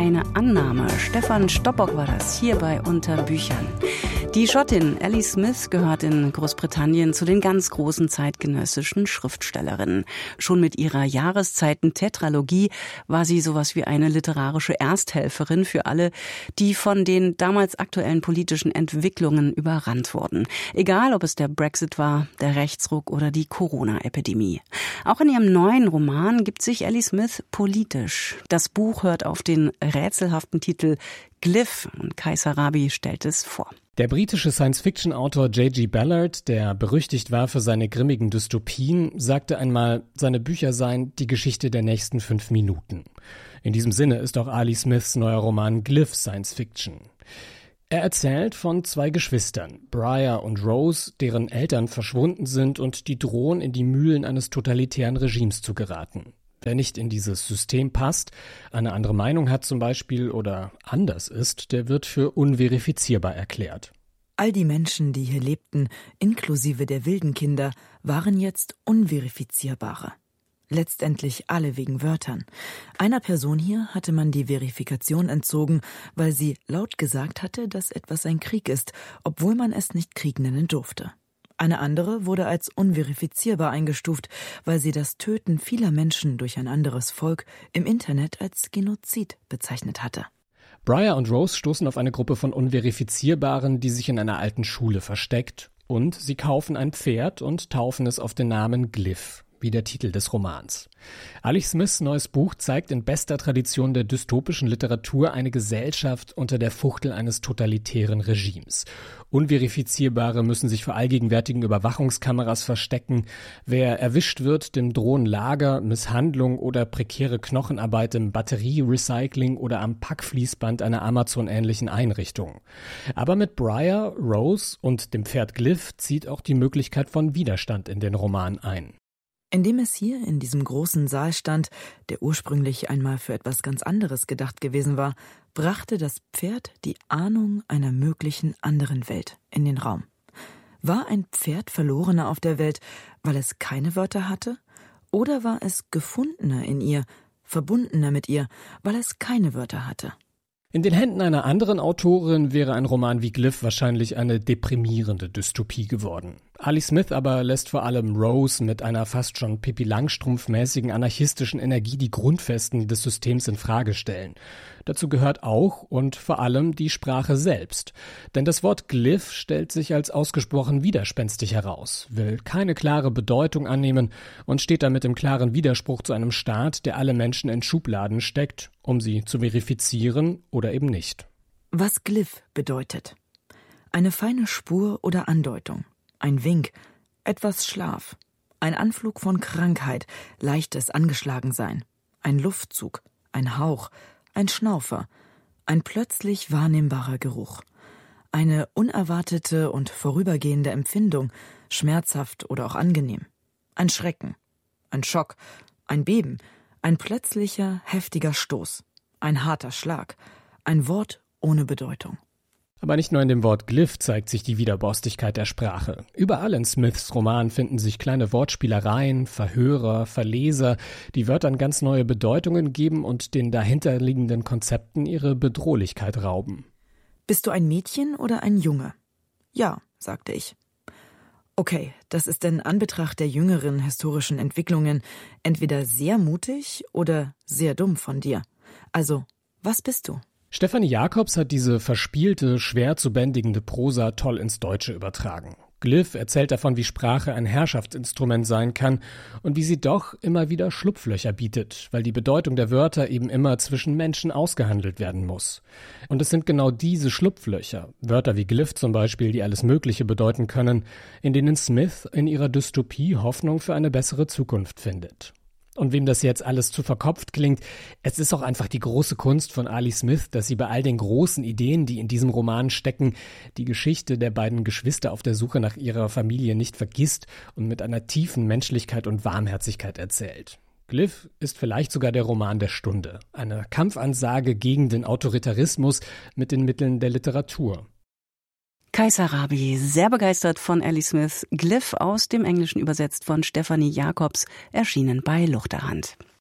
eine Annahme. Stefan Stoppock war das hier bei Unter Büchern. Die Schottin Ellie Smith gehört in Großbritannien zu den ganz großen zeitgenössischen Schriftstellerinnen. Schon mit ihrer Jahreszeiten-Tetralogie war sie sowas wie eine literarische Ersthelferin für alle, die von den damals aktuellen politischen Entwicklungen überrannt wurden. Egal, ob es der Brexit war, der Rechtsruck oder die Corona-Epidemie. Auch in ihrem neuen Roman gibt sich Ellie Smith politisch. Das Buch hört auf den rätselhaften Titel Glyph und Kai Sarabi stellt es vor. Der britische Science-Fiction-Autor J.G. Ballard, der berüchtigt war für seine grimmigen Dystopien, sagte einmal, seine Bücher seien die Geschichte der nächsten 5 Minuten. In diesem Sinne ist auch Ali Smiths neuer Roman Glyph Science-Fiction. Er erzählt von 2 Geschwistern, Briar und Rose, deren Eltern verschwunden sind und die drohen, in die Mühlen eines totalitären Regimes zu geraten. Wer nicht in dieses System passt, eine andere Meinung hat zum Beispiel oder anders ist, der wird für unverifizierbar erklärt. All die Menschen, die hier lebten, inklusive der wilden Kinder, waren jetzt unverifizierbare. Letztendlich alle wegen Wörtern. Einer Person hier hatte man die Verifikation entzogen, weil sie laut gesagt hatte, dass etwas ein Krieg ist, obwohl man es nicht Krieg nennen durfte. Eine andere wurde als unverifizierbar eingestuft, weil sie das Töten vieler Menschen durch ein anderes Volk im Internet als Genozid bezeichnet hatte. Briar und Rose stoßen auf eine Gruppe von Unverifizierbaren, die sich in einer alten Schule versteckt, und sie kaufen ein Pferd und taufen es auf den Namen Glyph, wie der Titel des Romans. Ali Smiths neues Buch zeigt in bester Tradition der dystopischen Literatur eine Gesellschaft unter der Fuchtel eines totalitären Regimes. Unverifizierbare müssen sich vor allgegenwärtigen Überwachungskameras verstecken. Wer erwischt wird, dem drohen Lager, Misshandlung oder prekäre Knochenarbeit im Batterierecycling oder am Packfließband einer Amazon-ähnlichen Einrichtung. Aber mit Briar, Rose und dem Pferd Glyph zieht auch die Möglichkeit von Widerstand in den Roman ein. Indem es hier in diesem großen Saal stand, der ursprünglich einmal für etwas ganz anderes gedacht gewesen war, brachte das Pferd die Ahnung einer möglichen anderen Welt in den Raum. War ein Pferd verlorener auf der Welt, weil es keine Wörter hatte? Oder war es gefundener in ihr, verbundener mit ihr, weil es keine Wörter hatte? In den Händen einer anderen Autorin wäre ein Roman wie Glyph wahrscheinlich eine deprimierende Dystopie geworden. Ali Smith aber lässt vor allem Rose mit einer fast schon Pippi-Langstrumpf-mäßigen anarchistischen Energie die Grundfesten des Systems in Frage stellen. Dazu gehört auch und vor allem die Sprache selbst. Denn das Wort Glyph stellt sich als ausgesprochen widerspenstig heraus, will keine klare Bedeutung annehmen und steht damit im klaren Widerspruch zu einem Staat, der alle Menschen in Schubladen steckt, um sie zu verifizieren oder eben nicht. Was Glyph bedeutet? Eine feine Spur oder Andeutung. Ein Wink, etwas Schlaf, ein Anflug von Krankheit, leichtes Angeschlagensein, ein Luftzug, ein Hauch, ein Schnaufer, ein plötzlich wahrnehmbarer Geruch, eine unerwartete und vorübergehende Empfindung, schmerzhaft oder auch angenehm, ein Schrecken, ein Schock, ein Beben, ein plötzlicher, heftiger Stoß, ein harter Schlag, ein Wort ohne Bedeutung. Aber nicht nur in dem Wort Glyph zeigt sich die Widerborstigkeit der Sprache. Überall in Smiths Roman finden sich kleine Wortspielereien, Verhörer, Verleser, die Wörtern ganz neue Bedeutungen geben und den dahinterliegenden Konzepten ihre Bedrohlichkeit rauben. Bist du ein Mädchen oder ein Junge? Ja, sagte ich. Okay, das ist in Anbetracht der jüngeren historischen Entwicklungen entweder sehr mutig oder sehr dumm von dir. Also, was bist du? Stefanie Jacobs hat diese verspielte, schwer zu bändigende Prosa toll ins Deutsche übertragen. Glyph erzählt davon, wie Sprache ein Herrschaftsinstrument sein kann und wie sie doch immer wieder Schlupflöcher bietet, weil die Bedeutung der Wörter eben immer zwischen Menschen ausgehandelt werden muss. Und es sind genau diese Schlupflöcher, Wörter wie Glyph zum Beispiel, die alles Mögliche bedeuten können, in denen Smith in ihrer Dystopie Hoffnung für eine bessere Zukunft findet. Und wem das jetzt alles zu verkopft klingt, es ist auch einfach die große Kunst von Ali Smith, dass sie bei all den großen Ideen, die in diesem Roman stecken, die Geschichte der beiden Geschwister auf der Suche nach ihrer Familie nicht vergisst und mit einer tiefen Menschlichkeit und Warmherzigkeit erzählt. Glyph ist vielleicht sogar der Roman der Stunde, eine Kampfansage gegen den Autoritarismus mit den Mitteln der Literatur. Kai Sarabi, sehr begeistert von Ellie Smith, Glyph aus dem Englischen übersetzt von Stefanie Jacobs, erschienen bei Luchterhand.